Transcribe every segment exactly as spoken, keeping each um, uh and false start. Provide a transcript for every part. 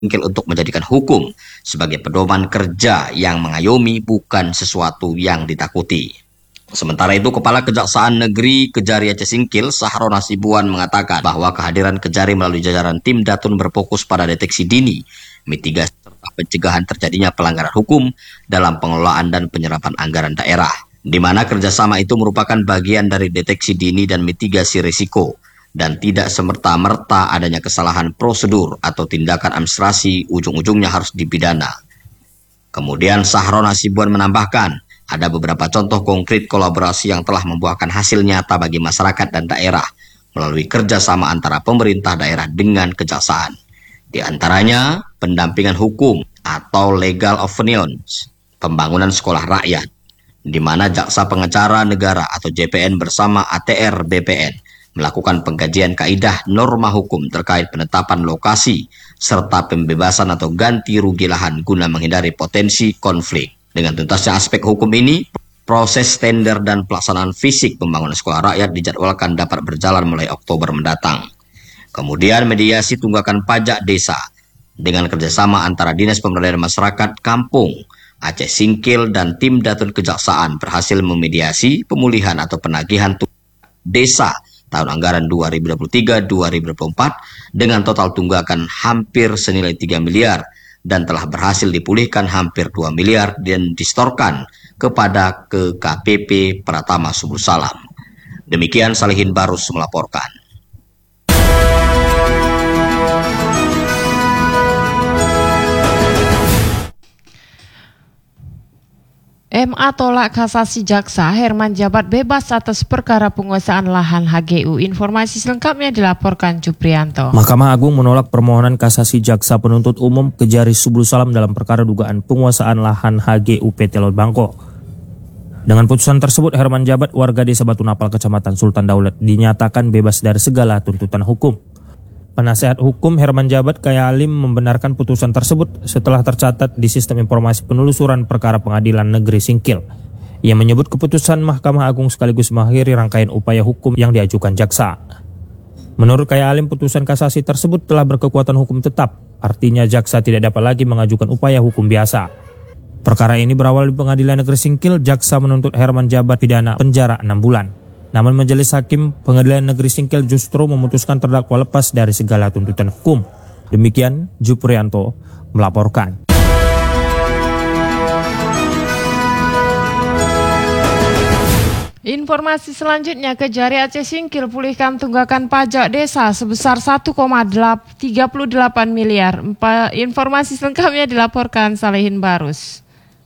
Singkil untuk menjadikan hukum sebagai pedoman kerja yang mengayomi, bukan sesuatu yang ditakuti. Sementara itu, Kepala Kejaksaan Negeri Kejari Aceh Singkil, Sahron Hasibuan, mengatakan bahwa kehadiran Kejari melalui jajaran tim Datun berfokus pada deteksi dini, mitigasi serta pencegahan terjadinya pelanggaran hukum dalam pengelolaan dan penyerapan anggaran daerah, di mana kerjasama itu merupakan bagian dari deteksi dini dan mitigasi risiko, dan tidak semerta-merta adanya kesalahan prosedur atau tindakan administrasi ujung-ujungnya harus dipidana. Kemudian Sahron Hasibuan menambahkan, ada beberapa contoh konkret kolaborasi yang telah membuahkan hasil nyata bagi masyarakat dan daerah melalui kerjasama antara pemerintah daerah dengan kejaksaan. Di antaranya, pendampingan hukum atau legal opinions, pembangunan sekolah rakyat, di mana Jaksa Pengacara Negara atau J P N bersama A T R B P N melakukan pengkajian kaidah norma hukum terkait penetapan lokasi serta pembebasan atau ganti rugi lahan guna menghindari potensi konflik. Dengan tuntasnya aspek hukum ini, proses tender dan pelaksanaan fisik pembangunan sekolah rakyat dijadwalkan dapat berjalan mulai Oktober mendatang. Kemudian mediasi tunggakan pajak desa dengan kerjasama antara Dinas Pemberdayaan Masyarakat Kampung Aceh Singkil dan tim Datun Kejaksaan berhasil memediasi pemulihan atau penagihan desa tahun anggaran dua ribu dua puluh tiga dua ribu dua puluh empat dengan total tunggakan hampir senilai tiga miliar dan telah berhasil dipulihkan hampir dua miliar dan distorkan kepada ke K P P Pratama Subul Salam. Demikian Salihin Barus melaporkan. M A tolak kasasi jaksa, Herman Jabat bebas atas perkara penguasaan lahan H G U. Informasi selengkapnya dilaporkan Juprianto. Mahkamah Agung menolak permohonan kasasi jaksa penuntut umum Kejari Subul Salam dalam perkara dugaan penguasaan lahan H G U P T Laut Bangkok. Dengan putusan tersebut, Herman Jabat, warga desa Batu Napal, Kecamatan Sultan Daulat, dinyatakan bebas dari segala tuntutan hukum. Penasehat hukum Herman Jabat, Kaya Alim, membenarkan putusan tersebut setelah tercatat di Sistem Informasi Penelusuran Perkara Pengadilan Negeri Singkil. Ia menyebut keputusan Mahkamah Agung sekaligus mengakhiri rangkaian upaya hukum yang diajukan jaksa. Menurut Kaya Alim, putusan kasasi tersebut telah berkekuatan hukum tetap, artinya jaksa tidak dapat lagi mengajukan upaya hukum biasa. Perkara ini berawal di Pengadilan Negeri Singkil, jaksa menuntut Herman Jabat pidana penjara enam bulan. Namun Majelis Hakim Pengadilan Negeri Singkil justru memutuskan terdakwa lepas dari segala tuntutan hukum. Demikian Juprianto melaporkan. Informasi selanjutnya, Kejari Aceh Singkil pulihkan tunggakan pajak desa sebesar satu koma tiga delapan miliar. Informasi selengkapnya dilaporkan Salihin Barus.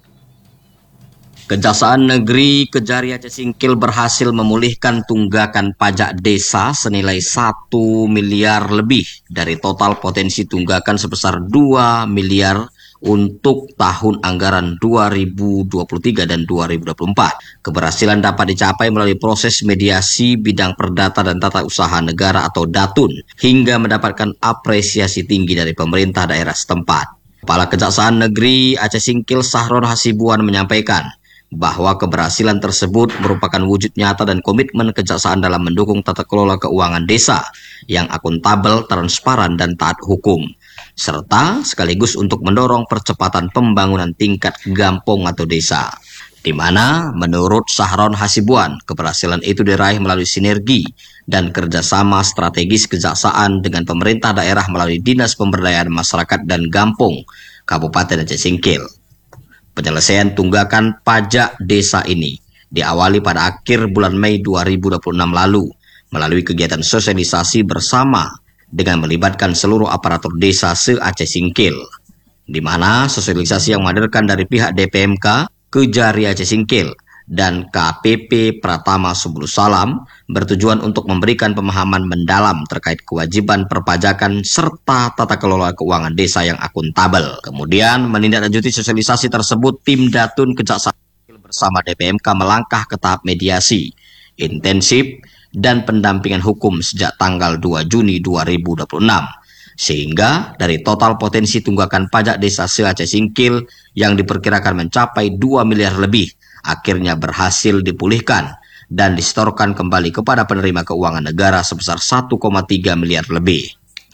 Kejaksaan Negeri Kejari Aceh Singkil berhasil memulihkan tunggakan pajak desa senilai satu miliar lebih dari total potensi tunggakan sebesar dua miliar untuk tahun anggaran dua ribu dua puluh tiga dan dua ribu dua puluh empat. Keberhasilan dapat dicapai melalui proses mediasi bidang perdata dan tata usaha negara atau Datun hingga mendapatkan apresiasi tinggi dari pemerintah daerah setempat. Kepala Kejaksaan Negeri Aceh Singkil, Sahron Hasibuan, menyampaikan bahwa keberhasilan tersebut merupakan wujud nyata dan komitmen kejaksaan dalam mendukung tata kelola keuangan desa yang akuntabel, transparan, dan taat hukum, serta sekaligus untuk mendorong percepatan pembangunan tingkat gampong atau desa, di mana menurut Sahron Hasibuan, keberhasilan itu diraih melalui sinergi dan kerjasama strategis kejaksaan dengan pemerintah daerah melalui Dinas Pemberdayaan Masyarakat dan Gampong Kabupaten Aceh Singkil. Penyelesaian tunggakan pajak desa ini diawali pada akhir bulan Mei dua ribu dua puluh enam lalu melalui kegiatan sosialisasi bersama dengan melibatkan seluruh aparatur desa se-Aceh Singkil, di mana sosialisasi yang menghadirkan dari pihak D P M K Kejari Aceh Singkil dan K P P Pratama Subul Salam bertujuan untuk memberikan pemahaman mendalam terkait kewajiban perpajakan serta tata kelola keuangan desa yang akuntabel. Kemudian menindaklanjuti sosialisasi tersebut, tim Datun Kejaksaan bersama D P M K melangkah ke tahap mediasi intensif dan pendampingan hukum sejak tanggal dua Juni dua ribu dua puluh enam. Sehingga dari total potensi tunggakan pajak desa se-Aceh Singkil yang diperkirakan mencapai dua miliar lebih, akhirnya berhasil dipulihkan dan disetorkan kembali kepada penerima keuangan negara sebesar satu koma tiga miliar lebih.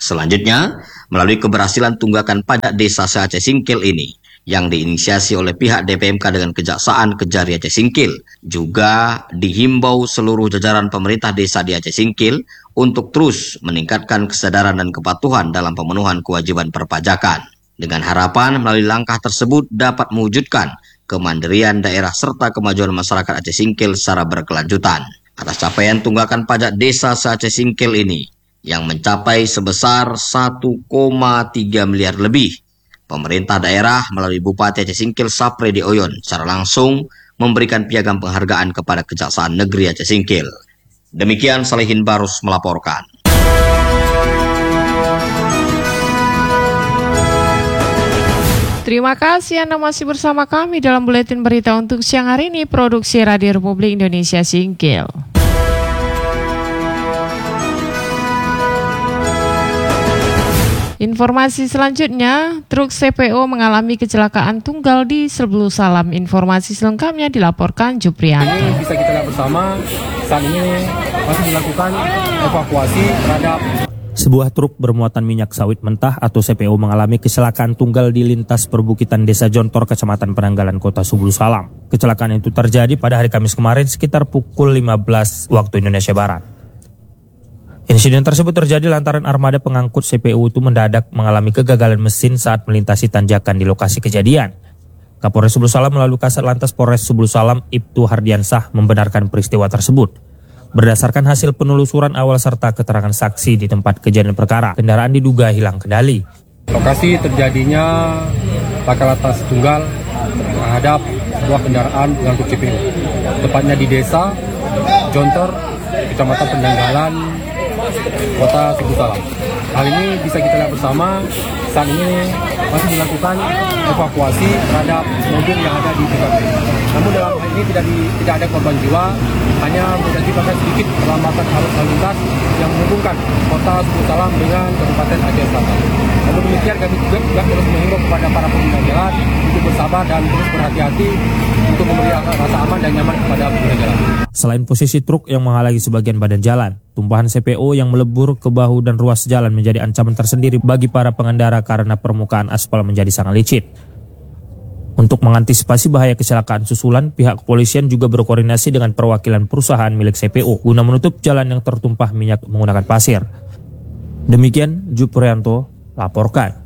Selanjutnya, melalui keberhasilan tunggakan pajak desa se-Aceh Singkil ini, yang diinisiasi oleh pihak D P M K dengan Kejaksaan Kejari Aceh Singkil, juga dihimbau seluruh jajaran pemerintah desa di Aceh Singkil untuk terus meningkatkan kesadaran dan kepatuhan dalam pemenuhan kewajiban perpajakan. Dengan harapan melalui langkah tersebut dapat mewujudkan kemandirian daerah serta kemajuan masyarakat Aceh Singkil secara berkelanjutan. Atas capaian tunggakan pajak desa se-Aceh Singkil ini, yang mencapai sebesar satu koma tiga miliar lebih, pemerintah daerah melalui Bupati Aceh Singkil Sapredi Oyon secara langsung memberikan piagam penghargaan kepada Kejaksaan Negeri Aceh Singkil. Demikian Salihin Barus melaporkan. Terima kasih Anda masih bersama kami dalam Buletin Berita untuk siang hari ini, Produksi Radio Republik Indonesia Singkil. Informasi selanjutnya, truk C P O mengalami kecelakaan tunggal di Sebelu Salam. Informasi selengkapnya dilaporkan Juprianto. Ini bisa kita lihat bersama, saat ini masih dilakukan evakuasi terhadap Sebuah truk bermuatan minyak sawit mentah atau C P O mengalami kecelakaan tunggal di lintas perbukitan Desa Jontor, Kecamatan Penanggalan, Kota Sebelu Salam. Kecelakaan itu terjadi pada hari Kamis kemarin sekitar pukul lima belas waktu Indonesia Barat. Insiden tersebut terjadi lantaran armada pengangkut C P O itu mendadak mengalami kegagalan mesin saat melintasi tanjakan di lokasi kejadian. Kapolres Sebelu Salam melalui Kasat Lantas Polres Sebelu Salam Ibtu Hardiansah membenarkan peristiwa tersebut. Berdasarkan hasil penelusuran awal serta keterangan saksi di tempat kejadian perkara, kendaraan diduga hilang kendali. Lokasi terjadinya laka lantas tunggal terhadap sebuah kendaraan pengangkut C P O, tepatnya di Desa Jontor, Kecamatan Penanggalan, Kota Sebelu Salam. Hal ini bisa kita lihat bersama, saat ini masih dilakukan evakuasi terhadap mobil yang ada di T K P. Namun dalam hal ini tidak, di, tidak ada korban jiwa, hanya mengakibatkan sedikit perlambatan arus lalu lintas yang menghubungkan Kota Sebelu Salam dengan Kabupaten Aceh Selatan. Namun demikian, kami juga, juga terus menghimbau kepada para pengguna jalan untuk bersabar dan terus berhati-hati untuk memberi rasa aman dan nyaman kepada pengguna jalan. Selain posisi truk yang menghalangi sebagian badan jalan, tumpahan C P O yang melebur ke bahu dan ruas jalan menjadi ancaman tersendiri bagi para pengendara karena permukaan aspal menjadi sangat licin. Untuk mengantisipasi bahaya kecelakaan susulan, pihak kepolisian juga berkoordinasi dengan perwakilan perusahaan milik C P O guna menutup jalan yang tertumpah minyak menggunakan pasir. Demikian Juprianto laporkan.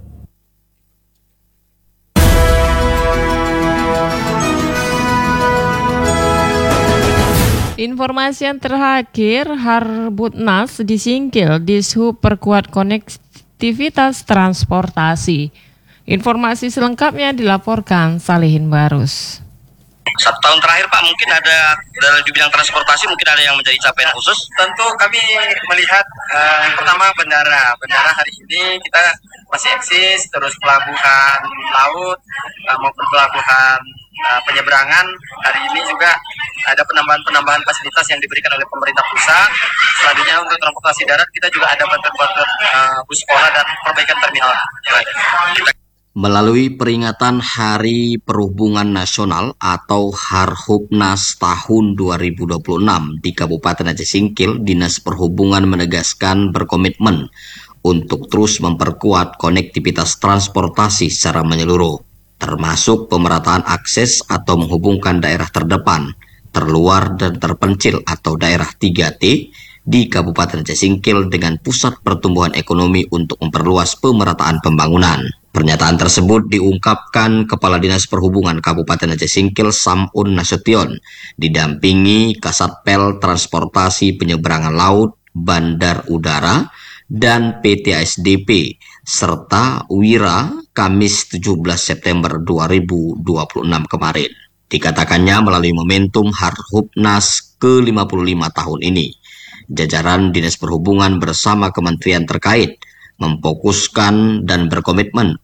Informasi yang terakhir, Harbutnas disingkil, Dishub perkuat konektivitas transportasi. Informasi selengkapnya dilaporkan Salihin Barus. Satu tahun terakhir Pak, mungkin ada dari di bidang transportasi mungkin ada yang menjadi capaian khusus. Tentu kami melihat uh, yang pertama bandara. Bandara hari ini kita masih eksis, terus pelabuhan laut uh, maupun pelabuhan uh, penyeberangan. Hari ini juga ada penambahan-penambahan fasilitas yang diberikan oleh pemerintah pusat. Selanjutnya untuk transportasi darat kita juga ada bantuan-bantuan uh, bus sekolah dan perbaikan terminal yang lain. Kita Melalui peringatan Hari Perhubungan Nasional atau Harhubnas tahun dua ribu dua puluh enam di Kabupaten Aceh Singkil, Dinas Perhubungan menegaskan berkomitmen untuk terus memperkuat konektivitas transportasi secara menyeluruh, termasuk pemerataan akses atau menghubungkan daerah terdepan, terluar dan terpencil atau daerah tiga T di Kabupaten Aceh Singkil dengan pusat pertumbuhan ekonomi untuk memperluas pemerataan pembangunan. Pernyataan tersebut diungkapkan Kepala Dinas Perhubungan Kabupaten Aceh Singkil Samun Nasution didampingi Kasatpel Transportasi Penyeberangan Laut, Bandar Udara, dan P T A S D P serta Wira Kamis tujuh belas September dua ribu dua puluh enam kemarin. Dikatakannya melalui momentum Harhubnas ke lima puluh lima tahun ini, jajaran Dinas Perhubungan bersama kementerian terkait memfokuskan dan berkomitmen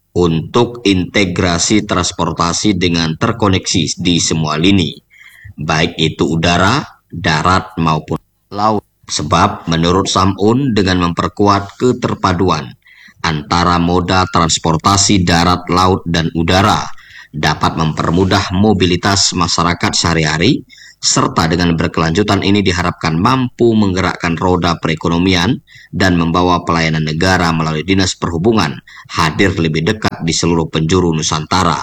untuk integrasi transportasi dengan terkoneksi di semua lini, baik itu udara, darat maupun laut. Sebab menurut Samun, dengan memperkuat keterpaduan antara moda transportasi darat, laut, dan udara dapat mempermudah mobilitas masyarakat sehari-hari serta dengan berkelanjutan ini diharapkan mampu menggerakkan roda perekonomian dan membawa pelayanan negara melalui Dinas Perhubungan hadir lebih dekat di seluruh penjuru Nusantara.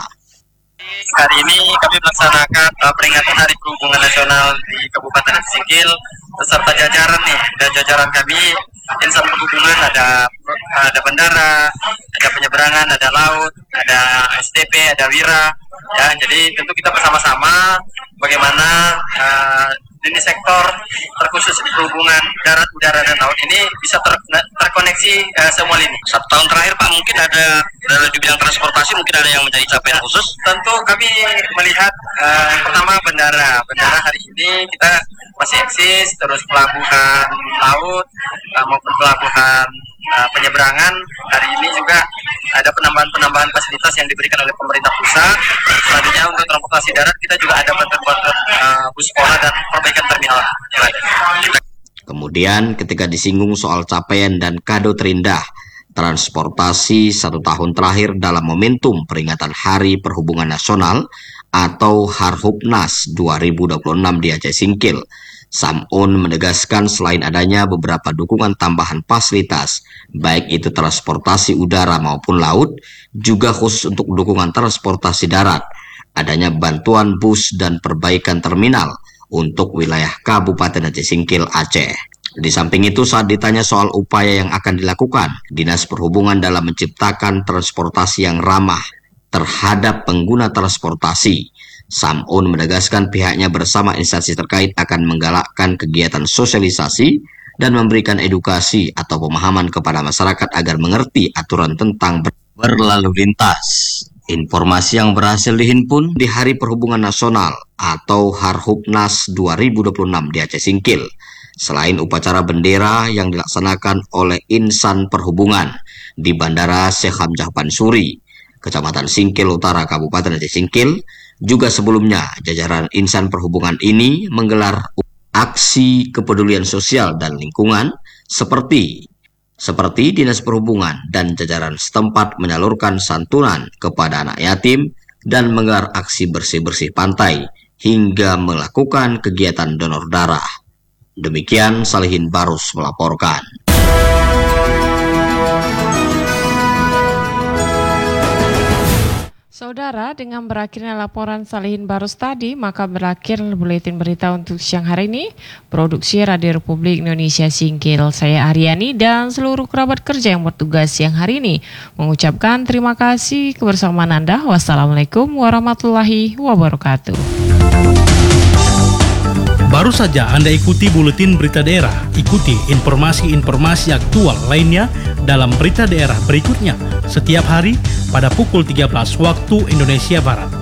Hari ini kami melaksanakan uh, peringatan Hari Perhubungan Nasional di Kabupaten Aceh Singkil beserta jajaran nih, dan jajaran kami insan perhubungan, ada ada bandara, ada penyeberangan, ada laut, ada S D P, ada Wira. Ya, jadi tentu kita bersama-sama bagaimana uh, ini sektor terkhusus perhubungan darat, udara, dan laut ini bisa ter, terkoneksi uh, semua lini. Satu tahun terakhir Pak, mungkin ada dalam di bidang transportasi mungkin ada yang menjadi capaian khusus? Tentu kami melihat uh, pertama bandara, bandara hari ini kita masih eksis, terus pelabuhan laut uh, maupun pelabuhan uh, penyeberangan hari ini juga ada penambahan-penambahan fasilitas yang diberikan oleh pemerintah pusat. Selanjutnya untuk transportasi darat kita juga ada bantuan uh, bus sekolah dan perbaikan terminal. Kita... Kemudian ketika disinggung soal capaian dan kado terindah transportasi satu tahun terakhir dalam momentum peringatan Hari Perhubungan Nasional atau Harhubnas dua ribu dua puluh enam di Aceh Singkil, Sam'un menegaskan selain adanya beberapa dukungan tambahan fasilitas, baik itu transportasi udara maupun laut, juga khusus untuk dukungan transportasi darat, adanya bantuan bus dan perbaikan terminal untuk wilayah Kabupaten Aceh Singkil, Aceh. Di samping itu, saat ditanya soal upaya yang akan dilakukan Dinas Perhubungan dalam menciptakan transportasi yang ramah terhadap pengguna transportasi, Sam'un menegaskan pihaknya bersama instansi terkait akan menggalakkan kegiatan sosialisasi dan memberikan edukasi atau pemahaman kepada masyarakat agar mengerti aturan tentang berlalu lintas. Informasi yang berhasil dihimpun di Hari Perhubungan Nasional atau Harhubnas dua ribu dua puluh enam di Aceh Singkil. Selain upacara bendera yang dilaksanakan oleh insan perhubungan di Bandara Syekh Hamzah Pansuri, Kecamatan Singkil Utara, Kabupaten Aceh Singkil, juga sebelumnya jajaran insan perhubungan ini menggelar aksi kepedulian sosial dan lingkungan seperti seperti Dinas Perhubungan dan jajaran setempat menyalurkan santunan kepada anak yatim dan menggelar aksi bersih-bersih pantai hingga melakukan kegiatan donor darah. Demikian Salihin Barus melaporkan. Saudara, dengan berakhirnya laporan Salihin Barus tadi, maka berakhir buletin berita untuk siang hari ini. Produksi Radio Republik Indonesia Singkil, saya Aryani dan seluruh kerabat kerja yang bertugas siang hari ini mengucapkan terima kasih kebersamaan Anda. Wassalamualaikum warahmatullahi wabarakatuh. Baru saja Anda ikuti buletin berita daerah. Ikuti informasi-informasi aktual lainnya dalam berita daerah berikutnya setiap hari pada pukul tiga belas waktu Indonesia Barat.